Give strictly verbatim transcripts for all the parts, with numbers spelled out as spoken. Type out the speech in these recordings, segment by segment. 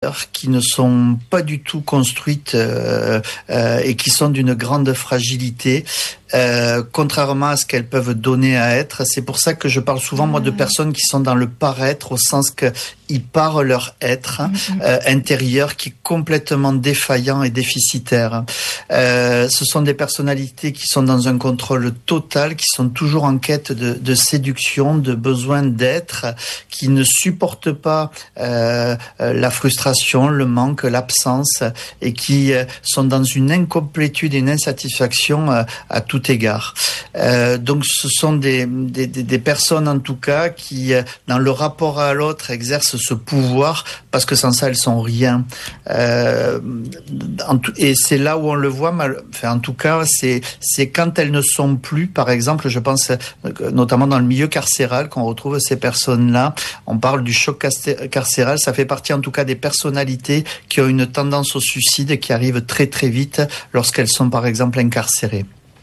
qui ne sont pas du tout construites euh, euh, et qui sont d'une grande fragilité. Euh, contrairement à ce qu'elles peuvent donner à être. C'est pour ça que je parle souvent, moi, de personnes qui sont dans le paraître, au sens qu'ils parent leur être euh, intérieur qui est complètement défaillant et déficitaire. Euh, ce sont des personnalités qui sont dans un contrôle total, qui sont toujours en quête de, de séduction, de besoin d'être, qui ne supportent pas euh, la frustration, le manque, l'absence, et qui euh, sont dans une incomplétude et une insatisfaction euh, à tout égard. Euh, donc ce sont des, des, des personnes en tout cas qui, dans le rapport à l'autre, exercent ce pouvoir parce que sans ça elles sont rien. Euh, en tout, et c'est là où on le voit, mal, enfin, en tout cas c'est, c'est quand elles ne sont plus, par exemple, je pense notamment dans le milieu carcéral qu'on retrouve ces personnes-là. On parle du choc carcéral, ça fait partie en tout cas des personnalités qui ont une tendance au suicide et qui arrivent très très vite lorsqu'elles sont par exemple incarcérées.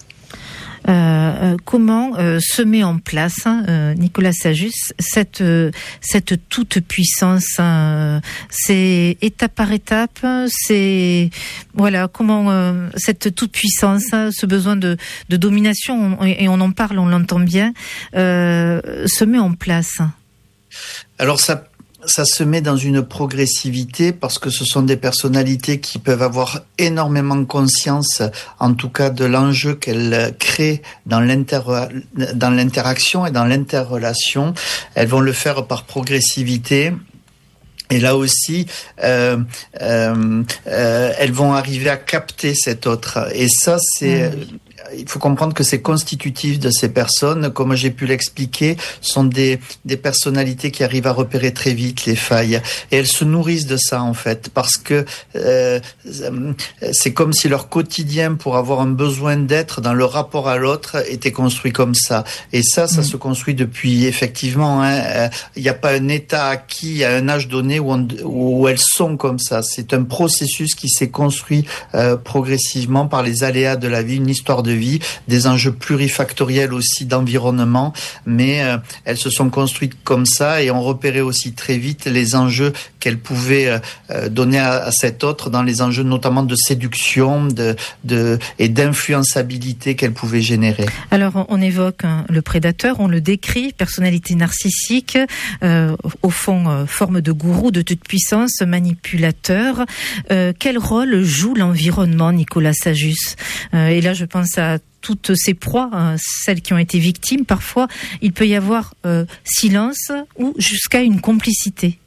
Euh, comment euh, se met en place, hein, euh, Nicolas Sajus, cette euh, cette toute puissance, hein, c'est étape par étape, c'est voilà comment euh, cette toute puissance, hein, ce besoin de de domination, on, et on en parle, on l'entend bien, euh, se met en place. Alors ça. Ça se met dans une progressivité parce que ce sont des personnalités qui peuvent avoir énormément conscience, en tout cas, de l'enjeu qu'elles créent dans, l'inter... dans l'interaction et dans l'interrelation. Elles vont le faire par progressivité. Et là aussi, euh, euh, euh, elles vont arriver à capter cet autre. Et ça, c'est... Mmh. Il faut comprendre que c'est constitutif de ces personnes. Comme j'ai pu l'expliquer, sont des, des personnalités qui arrivent à repérer très vite les failles. Et elles se nourrissent de ça, en fait, parce que euh, c'est comme si leur quotidien, pour avoir un besoin d'être dans le rapport à l'autre, était construit comme ça. Et ça, ça mmh. se construit depuis, effectivement, hein, il n'y a pas un état acquis à un âge donné où, on, où elles sont comme ça. C'est un processus qui s'est construit euh, progressivement par les aléas de la vie, une histoire de vie, des enjeux plurifactoriels aussi d'environnement, mais euh, elles se sont construites comme ça et ont repéré aussi très vite les enjeux qu'elles pouvaient euh, donner à, à cet autre, dans les enjeux notamment de séduction de, de, et d'influençabilité qu'elles pouvaient générer. Alors on évoque hein, le prédateur, on le décrit, personnalité narcissique, euh, au fond euh, forme de gourou de toute puissance, manipulateur. Euh, quel rôle joue l'environnement, Nicolas Sajus ? euh, Et là je pense à toutes ces proies, hein, celles qui ont été victimes. Parfois, il peut y avoir euh, silence ou jusqu'à une complicité.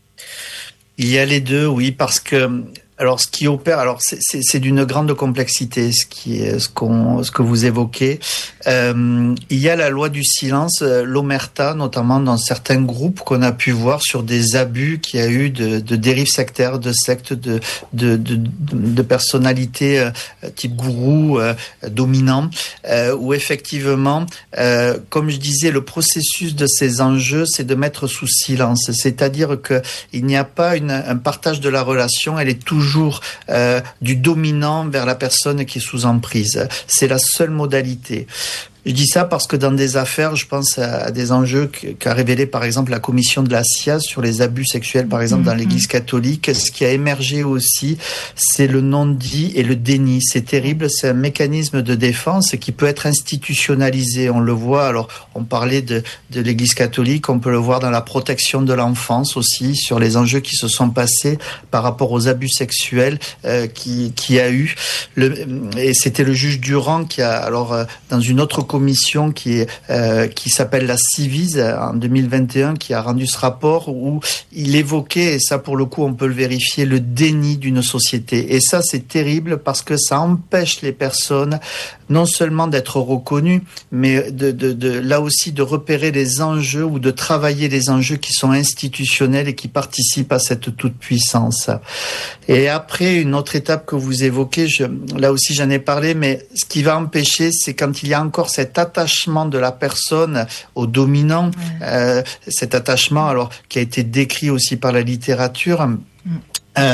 Il y a les deux, oui, parce que alors ce qui opère, alors c'est, c'est, c'est d'une grande complexité, ce qui est ce qu'on, ce que vous évoquez. Euh, il y a la loi du silence, l'omerta, notamment dans certains groupes qu'on a pu voir sur des abus qu'il y a eu de, de dérives sectaires, de sectes, de de de, de personnalités euh, type gourou euh, dominant, euh, où effectivement, euh, comme je disais, le processus de ces enjeux, c'est de mettre sous silence, c'est-à-dire que il n'y a pas une, un partage de la relation, elle est toujours toujours euh, du dominant vers la personne qui est sous emprise. C'est la seule modalité. Je dis ça parce que dans des affaires, je pense à des enjeux qu'a révélé par exemple la commission de la S I A sur les abus sexuels, par exemple dans l'Église catholique. Ce qui a émergé aussi, c'est le non-dit et le déni. C'est terrible, c'est un mécanisme de défense qui peut être institutionnalisé. On le voit, alors on parlait de, de l'Église catholique, on peut le voir dans la protection de l'enfance aussi, sur les enjeux qui se sont passés par rapport aux abus sexuels euh, qui, qui a eu. Le, et c'était le juge Durand qui a, alors euh, dans une autre commission qui est euh, qui s'appelle la Civise en deux mille vingt et un, qui a rendu ce rapport où il évoquait, et ça pour le coup on peut le vérifier, le déni d'une société. Et ça c'est terrible parce que ça empêche les personnes non seulement d'être reconnues, mais de, de, de là aussi de repérer les enjeux ou de travailler les enjeux qui sont institutionnels et qui participent à cette toute-puissance. Et après, une autre étape que vous évoquez, je, là aussi j'en ai parlé, mais ce qui va empêcher, c'est quand il y a encore cet attachement de la personne au dominant, ouais. euh, cet attachement alors qui a été décrit aussi par la littérature, mmh. euh,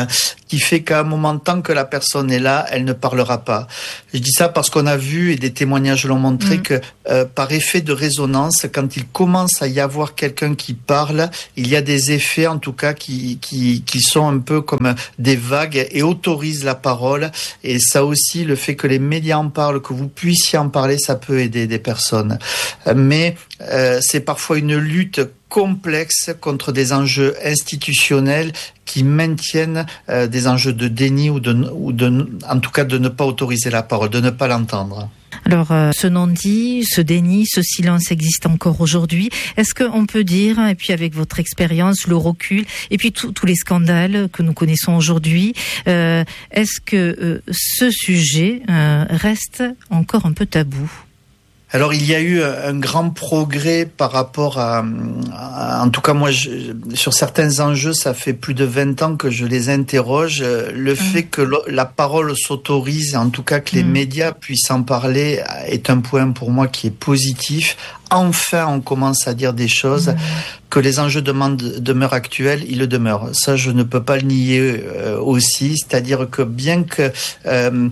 qui fait qu'à un moment, tant que la personne est là, elle ne parlera pas. Je dis ça parce qu'on a vu, et des témoignages l'ont montré, mmh. que euh, par effet de résonance, quand il commence à y avoir quelqu'un qui parle, il y a des effets, en tout cas, qui, qui, qui sont un peu comme des vagues et autorisent la parole. Et ça aussi, le fait que les médias en parlent, que vous puissiez en parler, ça peut aider des personnes. Mais euh, c'est parfois une lutte complexe contre des enjeux institutionnels qui maintiennent euh, des enjeux de déni ou de, ou de, en tout cas, de ne pas autoriser la parole, de ne pas l'entendre. Alors, euh, ce non-dit, ce déni, ce silence existe encore aujourd'hui. Est-ce qu'on peut dire, et puis avec votre expérience, le recul, et puis tous les scandales que nous connaissons aujourd'hui, euh, est-ce que euh, ce sujet euh, reste encore un peu tabou ? Alors il y a eu un grand progrès par rapport à, à en tout cas moi je, sur certains enjeux, ça fait plus de vingt ans que je les interroge. Le mmh. fait que le, la parole s'autorise, en tout cas que les mmh. médias puissent en parler, est un point pour moi qui est positif. Enfin, on commence à dire des choses. Mmh. Que les enjeux demandent, demeurent actuels, ils le demeurent. Ça, je ne peux pas le nier euh, aussi. C'est-à-dire que bien que euh,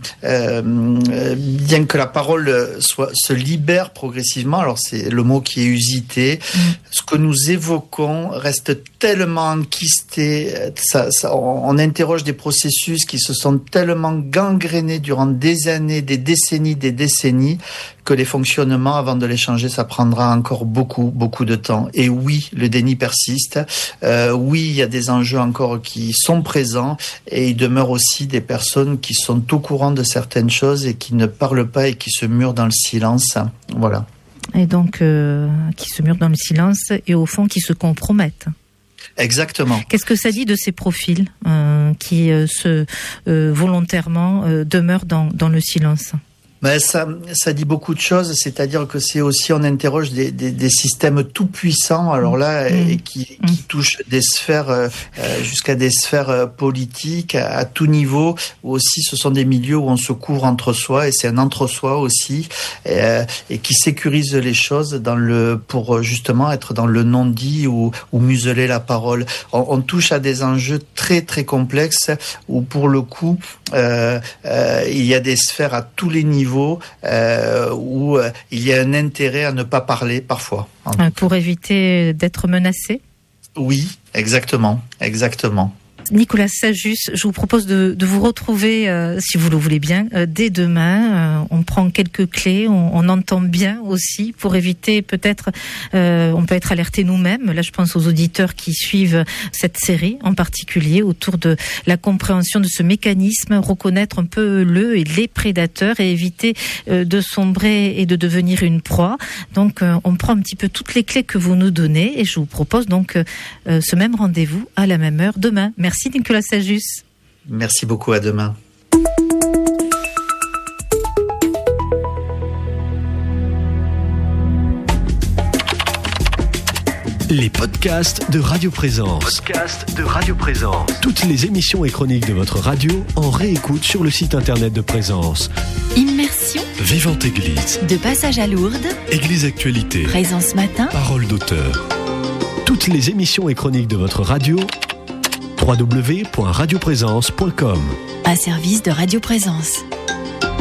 euh, bien que la parole soit se libère progressivement, alors c'est le mot qui est usité, mmh. ce que nous évoquons reste tellement enquisté. Ça, ça, on, on interroge des processus qui se sont tellement gangrénés durant des années, des décennies, des décennies, que les fonctionnements, avant de les changer, ça prendra encore beaucoup, beaucoup de temps. Et oui, le déni persiste. Euh, oui, il y a des enjeux encore qui sont présents, et il demeure aussi des personnes qui sont au courant de certaines choses et qui ne parlent pas et qui se murent dans le silence. Voilà. Et donc, euh, qui se murent dans le silence et au fond qui se compromettent. Exactement. Qu'est-ce que ça dit de ces profils euh, qui euh, se euh, volontairement euh, demeurent dans, dans le silence ? Mais ça, ça dit beaucoup de choses, c'est-à-dire que c'est aussi, on interroge des, des, des systèmes tout puissants, alors là, mmh. et qui, qui touchent des sphères, euh, jusqu'à des sphères euh, politiques, à, à tout niveau, où aussi ce sont des milieux où on se couvre entre soi, et c'est un entre-soi aussi, et, euh, et qui sécurise les choses dans le, pour justement être dans le non-dit ou, ou museler la parole. On, on touche à des enjeux très très complexes, où pour le coup, euh, euh, il y a des sphères à tous les niveaux, Euh, où euh, il y a un intérêt à ne pas parler parfois. Pour éviter d'être menacé ? Oui, exactement, exactement. Nicolas Sajus, je vous propose de, de vous retrouver, euh, si vous le voulez bien, euh, dès demain. Euh, on prend quelques clés, on, on entend bien aussi pour éviter peut-être, euh, on peut être alerté nous-mêmes. Là, je pense aux auditeurs qui suivent cette série en particulier autour de la compréhension de ce mécanisme, reconnaître un peu le et les prédateurs et éviter euh, de sombrer et de devenir une proie. Donc, euh, on prend un petit peu toutes les clés que vous nous donnez et je vous propose donc euh, ce même rendez-vous à la même heure demain. Merci. Merci Nicolas Sajus. Merci beaucoup, à demain. Les podcasts de Radio Présence. Podcasts de Radio Présence. Toutes les émissions et chroniques de votre radio en réécoute sur le site internet de Présence. Immersion. Vivante Église. De passage à Lourdes. Église Actualité. Présence Matin. Parole d'auteur. Toutes les émissions et chroniques de votre radio. w w w point radio présence point com. Un service de Radio Présence.